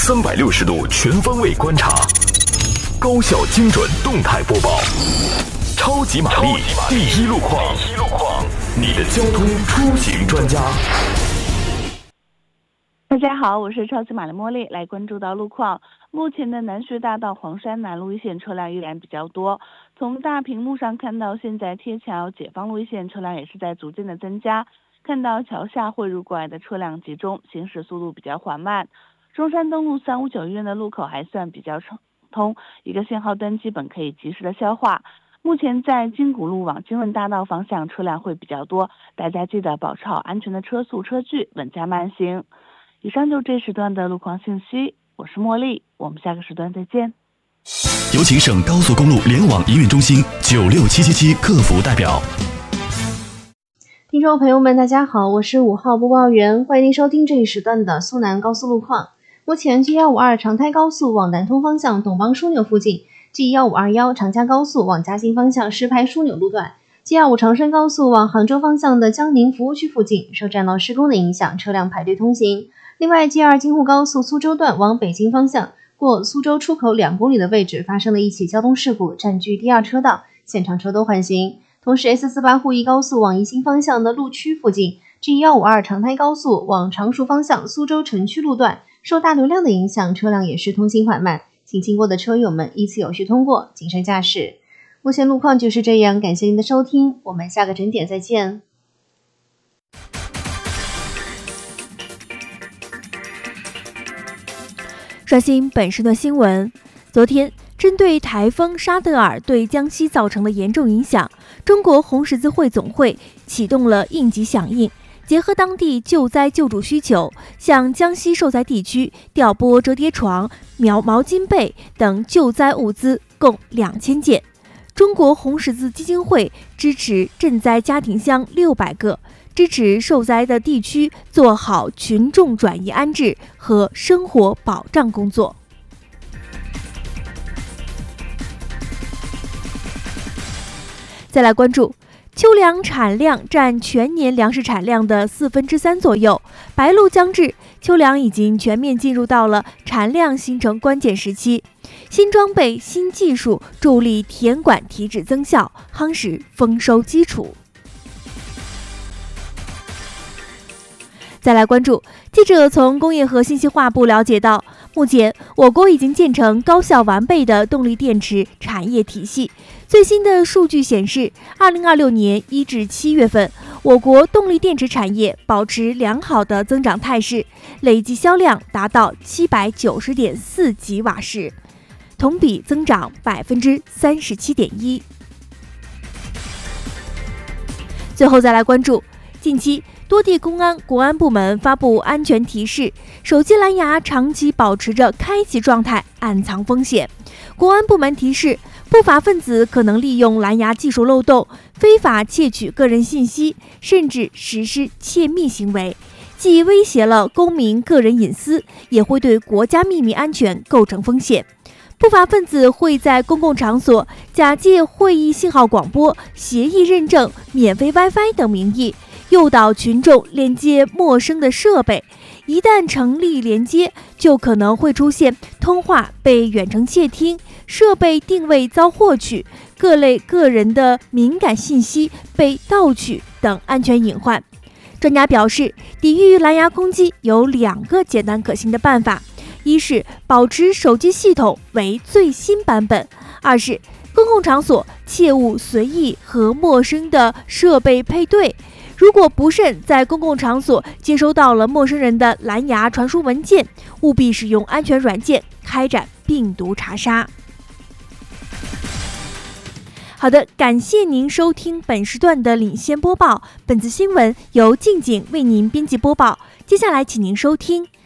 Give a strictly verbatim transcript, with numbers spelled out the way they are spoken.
三百六十度全方位观察，高效精准动态播报，超级玛丽第一路况，你的交通出行专家。 大家好，我是超级玛丽茉莉，来关注到路况。目前的南学大道黄山南路一线车辆依然比较多，从大屏幕上看到，现在贴桥解放路一线车辆也是在逐渐的增加，看到桥下汇入过来的车辆集中，行驶速度比较缓慢。中山东路三五九医院的路口还算比较畅通，一个信号灯基本可以及时的消化。目前在金谷路往金润大道方向车辆会比较多，大家记得保持好安全的车速车距，稳驾慢行。以上就这时段的路况信息，我是茉莉，我们下个时段再见。 有请省高速公路联网营运中心九六七七七客服代表。 听众朋友们，大家好，我是五号播报员，欢迎您收听这一时段的苏南高速路况。目前 G 一五二 长滩高速往南通方向董邦枢纽附近， G 一五二一 长嘉高速往嘉兴方向石牌枢纽路段， G 二五 长山高速往杭州方向的江宁服务区附近受占道施工的影响，车辆排队通行。另外 G 二 京沪高速苏州段往北京方向过苏州出口两公里的位置发生了一起交通事故，占据第二车道，现场车都缓行。同时 S四十八 沪宜高速往宜兴方向的路区附近， G 一五二 长滩高速往常熟方向苏州城区路段受大流量的影响，车辆也是通行缓慢，请经过的车友们依次有序通过，谨慎驾驶。目前路况就是这样，感谢您的收听，我们下个整点再见。 刷新本时段新闻。昨天，针对台风沙德尔对江西造成的严重影响，中国红十字会总会启动了应急响应，结合当地救灾救助需求，向江西受灾地区调拨折叠床、毛毛巾被等救灾物资共两千件。中国红十字基金会支持赈灾家庭箱六百个，支持受灾的地区做好群众转移安置和生活保障工作。再来关注，秋粮产量占全年粮食产量的四分之三左右，白露将至，秋粮已经全面进入到了产量形成关键时期。新装备、新技术助力田管提质增效，夯实丰收基础。再来关注，记者从工业和信息化部了解到，目前我国已经建成高效完备的动力电池产业体系。最新的数据显示，二零二六年一至七月份，我国动力电池产业保持良好的增长态势，累计销量达到七百九十点四吉瓦时，同比增长百分之三十七点一。最后再来关注，近期多地公安、国安部门发布安全提示，手机蓝牙长期保持着开启状态，暗藏风险。国安部门提示，不法分子可能利用蓝牙技术漏洞，非法窃取个人信息，甚至实施窃密行为，既威胁了公民个人隐私，也会对国家秘密安全构成风险。不法分子会在公共场所假借会议信号广播、协议认证、免费 WiFi 等名义，诱导群众连接陌生的设备，一旦成立连接，就可能会出现通话被远程窃听、设备定位遭获取、各类个人的敏感信息被盗取等安全隐患。专家表示，抵御蓝牙攻击有两个简单可行的办法，一是保持手机系统为最新版本，二是公共场所切勿随意和陌生的设备配对。如果不慎在公共场所接收到了陌生人的蓝牙传输文件，务必使用安全软件开展病毒查杀。好的，感谢您收听本时段的领先播报，本次新闻由静景为您编辑播报。接下来请您收听